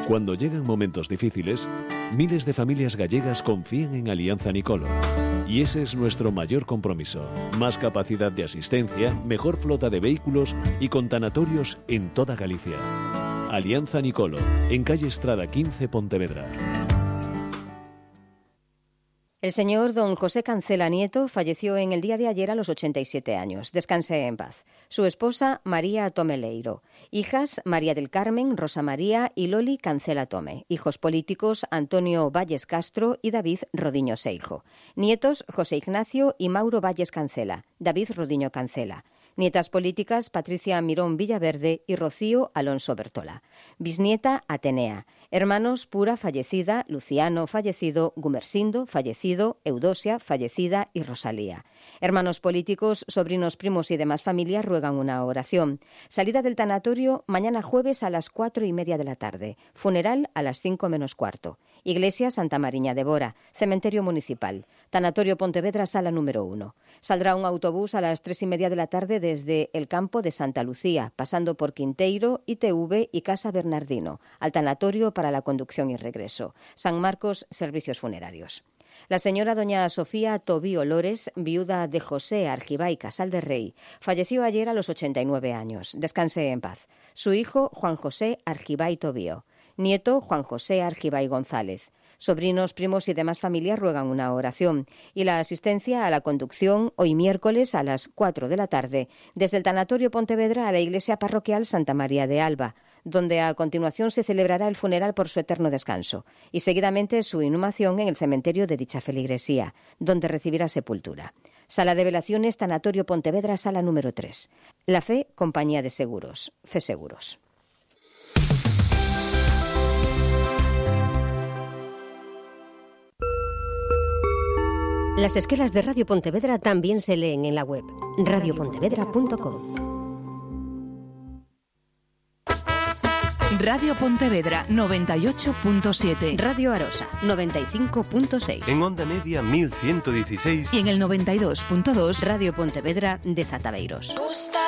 Cuando llegan momentos difíciles, miles de familias gallegas confían en Alianza Nicolo. Y ese es nuestro mayor compromiso. Más capacidad de asistencia, mejor flota de vehículos y con tanatorios en toda Galicia. Alianza Nicolo, en calle Estrada 15, Pontevedra. El señor don José Cancela Nieto falleció en el día de ayer a los 87 años. Descanse en paz. Su esposa, María Tomeleiro. Hijas, María del Carmen, Rosa María y Loli Cancela Tome. Hijos políticos, Antonio Valles Castro y David Rodiño Seijo. Nietos, José Ignacio y Mauro Valles Cancela. David Rodiño Cancela. Nietas políticas, Patricia Mirón Villaverde y Rocío Alonso Bertola. Bisnieta, Atenea. Hermanos, Pura, fallecida, Luciano, fallecido, Gumersindo, fallecido, Eudosia, fallecida y Rosalía. Hermanos políticos, sobrinos, primos y demás familias ruegan una oración. Salida del tanatorio mañana jueves a las 4:30 de la tarde. Funeral a las 5 menos cuarto. Iglesia Santa Mariña de Bora. Cementerio municipal. Tanatorio Pontevedra, sala número 1. Saldrá un autobús a las 3:30 de la tarde desde el campo de Santa Lucía, pasando por Quinteiro, ITV y Casa Bernardino, al tanatorio para la conducción y regreso. San Marcos, servicios funerarios. La señora doña Sofía Tobío Lores, viuda de José Argibay Casal de Rey, falleció ayer a los 89 años. Descanse en paz. Su hijo, Juan José Argibay Tobío. Nieto, Juan José Argibay González. Sobrinos, primos y demás familias ruegan una oración y la asistencia a la conducción hoy miércoles a las 4 de la tarde desde el Tanatorio Pontevedra a la Iglesia Parroquial Santa María de Alba, donde a continuación se celebrará el funeral por su eterno descanso y seguidamente su inhumación en el cementerio de dicha feligresía, donde recibirá sepultura. Sala de velaciones, Tanatorio Pontevedra, sala número 3. La Fe, compañía de seguros. Fe Seguros. Las esquelas de Radio Pontevedra también se leen en la web radiopontevedra.com. Radio Pontevedra 98.7. Radio Arosa 95.6. En onda media 1116. Y en el 92.2 Radio Pontevedra de Zataveiros.